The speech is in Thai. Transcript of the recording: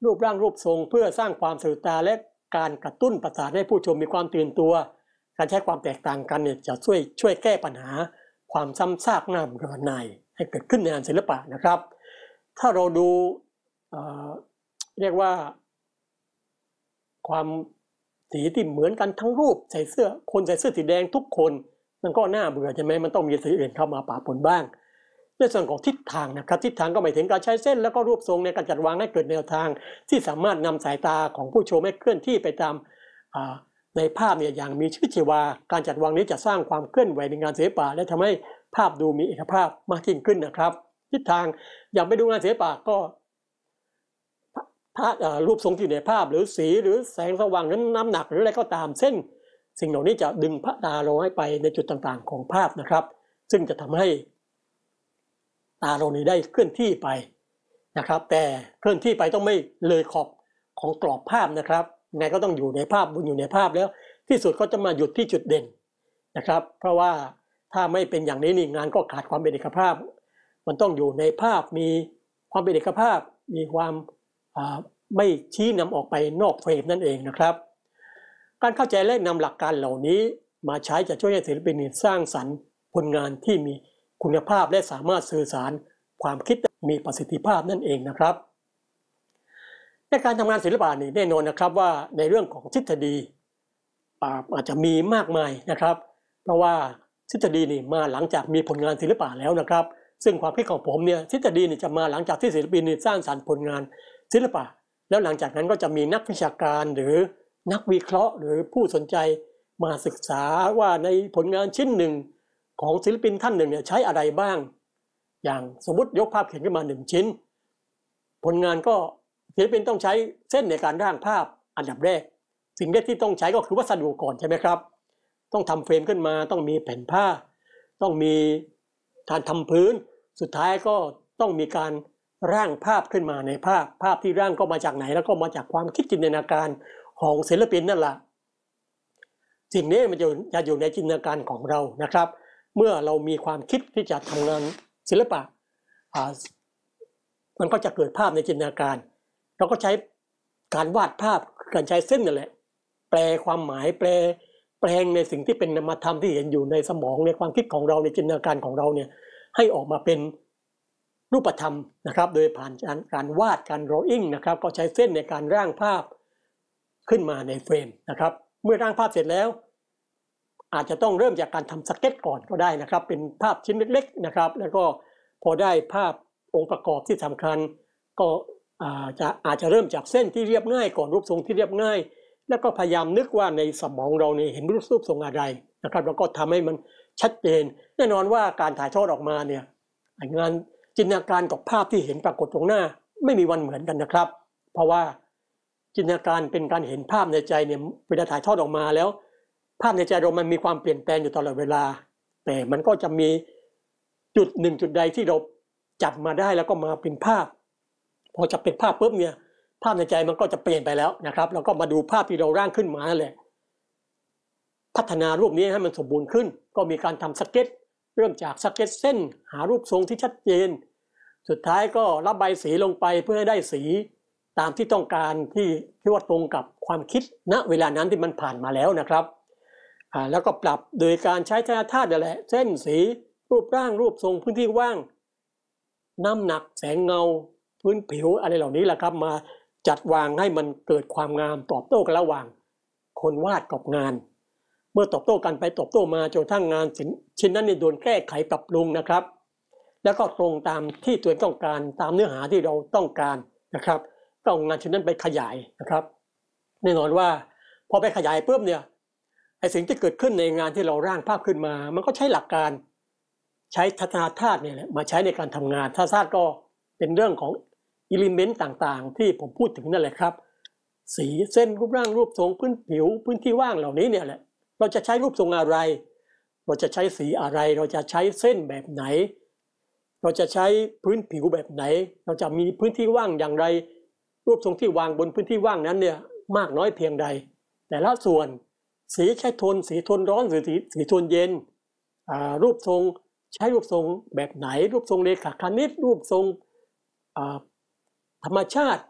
รูปร่างรูปทรงเพื่อสร้างความสะดุดตาและการกระตุ้นประสาทให้ผู้ชมมีความตื่นตัวการใช้ความแตกต่างกันเนี่ยจะช่วยแก้ปัญหาความซ้ำซากน่าเบื่อหน่ายให้เกิดขึ้นในงานศิลปะนะครับถ้าเราดูเรียกว่าความสีที่เหมือนกันทั้งรูปใส่เสื้อคนใส่เสื้อสีแดงทุกคนมันก็น่าเบื่อใช่ไหมมันต้องมีสีอื่นเข้ามาปะปนบ้างในส่วนของทิศทางนะครับทิศทางก็หมายถึงการใช้เส้นแล้วก็รูปทรงในการจัดวางให้เกิดแนวทางที่สามารถนำสายตาของผู้ชมให้เคลื่อนที่ไปตามในภาพเนี่ยอย่างมีชีวิตชีวาการจัดวางนี้จะสร้างความเคลื่อนไหวในงานศิลปะและทำให้ภาพดูมีเอกภาพมากยิ่งขึ้นนะครับทิศทางอย่างไปดูงานศิลปะก็รูปทรงที่อยู่ในภาพหรือสีหรือแสงสว่างนั้นน้ำหนักหรืออะไรก็ตามเส้นสิ่งเหล่านี้จะดึงพระตาเราให้ไปในจุดต่างๆของภาพนะครับซึ่งจะทำให้ตาเรานี้ได้เคลื่อนที่ไปนะครับแต่เคลื่อนที่ไปต้องไม่เลยขอบของกรอบภาพนะครับไงก็ต้องอยู่ในภาพอยู่ในภาพแล้วที่สุดก็จะมาหยุดที่จุดเด่นนะครับเพราะว่าถ้าไม่เป็นอย่างนี้นี่งานก็ขาดความเป็นเอกภาพมันต้องอยู่ในภาพมีความเป็นเอกภาพมีความไม่ชี้นำออกไปนอกเฟรมนั่นเองนะครับการเข้าใจและนำหลักการเหล่านี้มาใช้จะช่วยให้ศิลปินสร้างสรรค์ผลงานที่มีคุณภาพและสามารถสื่อสารความคิดมีประสิทธิภาพนั่นเองนะครับในการทำงานศิลปะนี่แน่นอนนะครับว่าในเรื่องของทฤษฎีอาจจะมีมากมายนะครับเพราะว่าทฤษฎีนี่มาหลังจากมีผลงานศิลปะแล้วนะครับซึ่งความคิดของผมเนี่ยทฤษฎีนี่จะมาหลังจากที่ศิลปินสร้างสรรค์ผลงานศิลปะแล้วหลังจากนั้นก็จะมีนักวิชาการหรือนักวิเคราะห์หรือผู้สนใจมาศึกษาว่าในผลงานชิ้นหนึ่งของศิลปินท่านหนึ่งเนี่ยใช้อะไรบ้างอย่างสมมติยกภาพเขียนขึ้นมา1ชิ้นผลงานก็ศิลปินต้องใช้เส้นในการร่างภาพอันดับแรกสิ่งแรกที่ต้องใช้ก็คือวัสดุก่อนใช่ไหมครับต้องทำเฟรมขึ้นมาต้องมีแผ่นผ้าต้องมีการทำพื้นสุดท้ายก็ต้องมีการร่างภาพขึ้นมาในภาพที่ร่างก็มาจากไหนแล้วก็มาจากความคิดจินตนาการของศิลปินนั่นแหละสิ่งนี้มันจะอยู่ในจินตนาการของเรานะครับเมื่อเรามีความคิดที่จะทำงานศิลปะมันก็จะเกิดภาพในจินตนาการเราก็ใช้การวาดภาพการใช้เส้นนั่นแหละแปลความหมายแปลงในสิ่งที่เป็นนามธรรมที่เห็นอยู่ในสมองในความคิดของเราในจินตนาการของเราเนี่ยให้ออกมาเป็นรูปธรรมนะครับโดยผ่านการวาดการ drawing นะครับก็ใช้เส้นในการร่างภาพขึ้นมาในเฟรมนะครับเมื่อร่างภาพเสร็จแล้วอาจจะต้องเริ่มจากการทำสเก็ตก่อนก็ได้นะครับเป็นภาพชิ้นเล็กๆนะครับแล้วก็พอได้ภาพองค์ประกอบที่สำคัญก็อาจจะเริ่มจากเส้นที่เรียบง่ายก่อนรูปทรงที่เรียบง่ายแล้วก็พยายามนึกว่าในสมองเราเนี่ยเห็นรูปทรงอะไรนะครับแล้วก็ทำให้มันชัดเจนแน่นอนว่าการถ่ายทอดออกมาเนี่ยงานจินตนาการกับภาพที่เห็นปรากฏตรงหน้าไม่มีวันเหมือนกันนะครับเพราะว่าจินตนาการเป็นการเห็นภาพในใจเนี่ยเวลาถ่ายทอดออกมาแล้วภาพในใจเรามันมีความเปลี่ยนแปลงอยู่ตลอดเวลาแต่มันก็จะมีจุดหนึ่งจุดใดที่เราจับมาได้แล้วก็มาเป็นภาพพอจะเป็นภาพปุ๊บเนี่ยภาพในใจมันก็จะเปลี่ยนไปแล้วนะครับแล้วก็มาดูภาพที่เราร่างขึ้นมานั่นแหละพัฒนารูปนี้ให้มันสมบูรณ์ขึ้นก็มีการทำสเก็ตเริ่มจากสเก็ตเส้นหารูปทรงที่ชัดเจนสุดท้ายก็ระบายสีลงไปเพื่อให้ได้สีตามที่ต้องการที่ว่าตรงกับความคิดณเวลานั้นที่มันผ่านมาแล้วนะครับแล้วก็ปรับโดยการใช้ธาตุนั่นแหละเส้นสีรูปร่างรูปทรงพื้นที่ว่างน้ำหนักแสงเงาพื้นผิวอะไรเหล่านี้แหละครับมาจัดวางให้มันเกิดความงามตอบโต้กันระหว่างคนวาดกับงานเมื่อตอบโต้กันไปตอบโต้มาจนทั้งงานชิ้นนั้นโดนแก้ไขปรับปรุงนะครับแล้วก็ตรงตามที่ตัวเองต้องการตามเนื้อหาที่เราต้องการนะครับก็เอางานชิ้นนั้นไปขยายนะครับแน่นอนว่าพอไปขยายปุ๊บเนี่ยไอ้สิ่งที่เกิดขึ้นในงานที่เราร่างภาพขึ้นมามันก็ใช้หลักการใช้ทัศนธาตุเนี่ยแหละมาใช้ในการทำงานทัศนธาตุก็เป็นเรื่องของอิเลเมนต์ต่างๆที่ผมพูดถึงนั่นแหละครับสีเส้นรูปร่างรูปทรงพื้นผิวพื้นที่ว่างเหล่านี้เนี่ยแหละเราจะใช้รูปทรงอะไรเราจะใช้สีอะไรเราจะใช้เส้นแบบไหนเราจะใช้พื้นผิวแบบไหนเราจะมีพื้นที่ว่างอย่างไรรูปทรงที่วางบนพื้นที่ว่างนั้นเนี่ยมากน้อยเพียงใดแต่ละส่วนสีใช้สีโทนร้อนหรือสีโทนเย็นรูปทรงใช้รูปทรงแบบไหนรูปทรงเรขาคณิตรูปทรงธรรมชาติ